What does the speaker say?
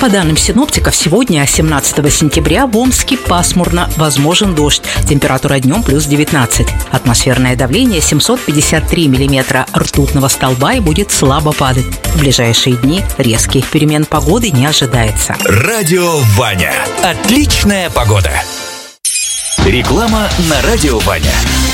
По данным синоптиков, сегодня, 17 сентября, в Омске пасмурно, возможен дождь. Температура днем плюс 19. Атмосферное давление 753 миллиметра ртутного столба и будет слабо падать. В ближайшие дни резких перемен погоды не ожидается. Радио Ваня. Отличная погода. Реклама на Радио Ваня.